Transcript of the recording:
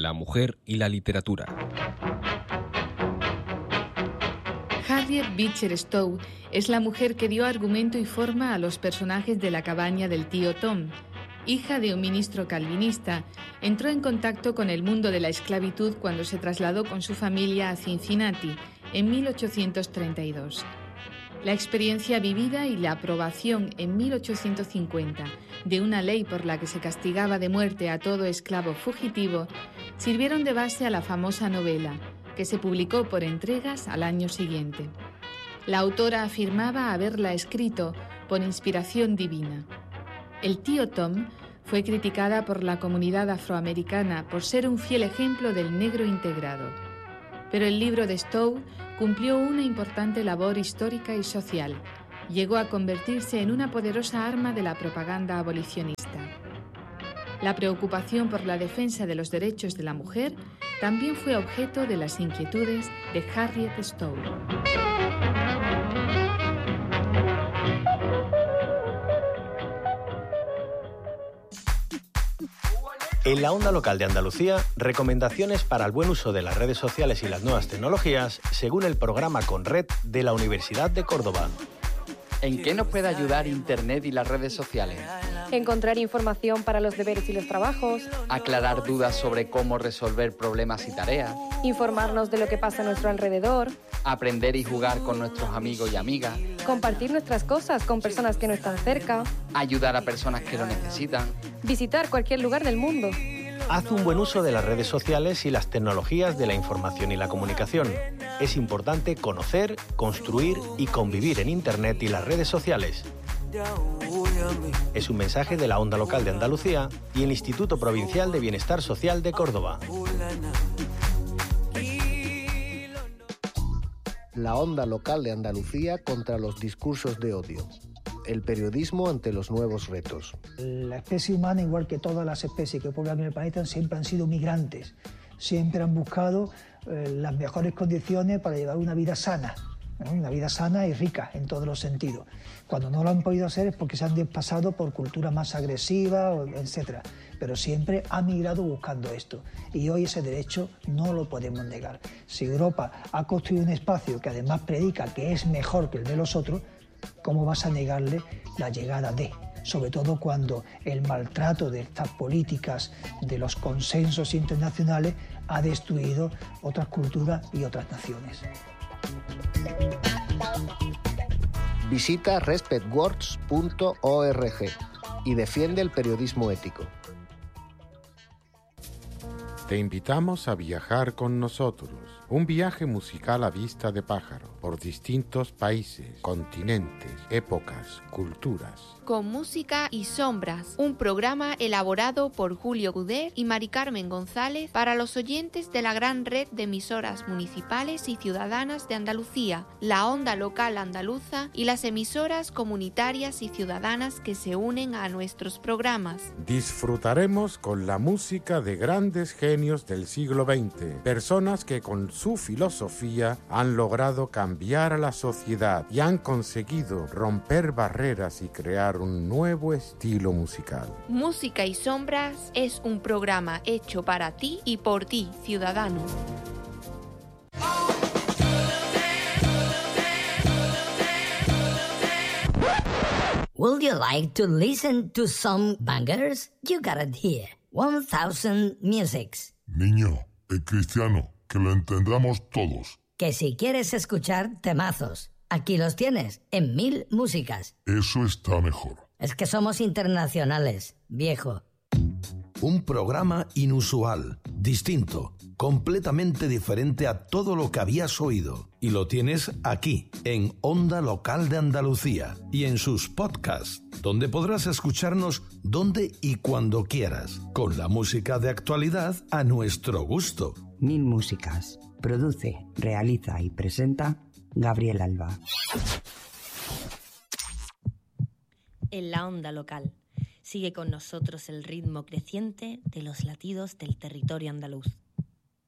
la mujer y la literatura. Harriet Beecher Stowe es la mujer que dio argumento y forma a los personajes de La cabaña del tío Tom. Hija de un ministro calvinista, entró en contacto con el mundo de la esclavitud cuando se trasladó con su familia a Cincinnati en 1832. La experiencia vivida y la aprobación en 1850 de una ley por la que se castigaba de muerte a todo esclavo fugitivo sirvieron de base a la famosa novela, que se publicó por entregas al año siguiente. La autora afirmaba haberla escrito por inspiración divina. El tío Tom fue criticada por la comunidad afroamericana por ser un fiel ejemplo del negro integrado. Pero el libro de Stowe cumplió una importante labor histórica y social. Llegó a convertirse en una poderosa arma de la propaganda abolicionista. La preocupación por la defensa de los derechos de la mujer también fue objeto de las inquietudes de Harriet Stowe. En la Onda Local de Andalucía, recomendaciones para el buen uso de las redes sociales y las nuevas tecnologías, según el programa Conred de la Universidad de Córdoba. ¿En qué nos puede ayudar Internet y las redes sociales? Encontrar información para los deberes y los trabajos. Aclarar dudas sobre cómo resolver problemas y tareas. Informarnos de lo que pasa a nuestro alrededor. Aprender y jugar con nuestros amigos y amigas. Compartir nuestras cosas con personas que no están cerca. Ayudar a personas que lo necesitan. Visitar cualquier lugar del mundo. Haz un buen uso de las redes sociales y las tecnologías de la información y la comunicación. Es importante conocer, construir y convivir en Internet y las redes sociales. Es un mensaje de la Onda Local de Andalucía y el Instituto Provincial de Bienestar Social de Córdoba. La Onda Local de Andalucía contra los discursos de odio. El periodismo ante los nuevos retos. La especie humana, igual que todas las especies que poblan el planeta, siempre han sido migrantes. Siempre han buscado las mejores condiciones para llevar una vida sana, ¿no? Una vida sana y rica en todos los sentidos. Cuando no lo han podido hacer es porque se han desplazado por culturas más agresivas, etc. Pero siempre ha migrado buscando esto. Y hoy ese derecho no lo podemos negar. Si Europa ha construido un espacio que además predica que es mejor que el de los otros, ¿cómo vas a negarle la llegada de? Sobre todo cuando el maltrato de estas políticas, de los consensos internacionales, ha destruido otras culturas y otras naciones. Visita respectwords.org y defiende el periodismo ético. Te invitamos a viajar con nosotros. Un viaje musical a vista de pájaro por distintos países, continentes, épocas, culturas. Con música y sombras, un programa elaborado por Julio Guder y Mari Carmen González para los oyentes de la gran red de emisoras municipales y ciudadanas de Andalucía, la Onda Local Andaluza y las emisoras comunitarias y ciudadanas que se unen a nuestros programas. Disfrutaremos con la música de grandes genios del siglo XX, personas que con su filosofía han logrado cambiar a la sociedad y han conseguido romper barreras y crear un nuevo estilo musical. Música y Sombras es un programa hecho para ti y por ti, ciudadano. Would you like to listen to some bangers? You got it here. 1000 Musics. Niño, el cristiano, que lo entendamos todos. Que si quieres escuchar temazos, aquí los tienes, en 1000 Músicas. Eso está mejor. Es que somos internacionales, viejo. Un programa inusual, distinto, completamente diferente a todo lo que habías oído. Y lo tienes aquí, en Onda Local de Andalucía y en sus podcasts, donde podrás escucharnos donde y cuando quieras, con la música de actualidad a nuestro gusto. 1000 Músicas. Produce, realiza y presenta Gabriel Alba. En la Onda Local. Sigue con nosotros el ritmo creciente de los latidos del territorio andaluz.